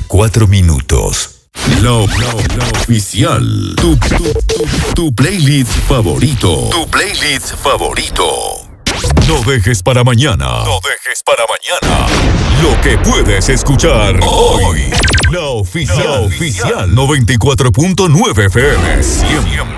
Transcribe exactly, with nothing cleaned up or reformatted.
veinticuatro minutos. La, la, la oficial. Tu, tu, tu, tu playlist favorito. Tu playlist favorito. No dejes para mañana. No dejes para mañana Lo que puedes escuchar hoy. La oficial, la oficial noventa y cuatro punto nueve F M. Siempre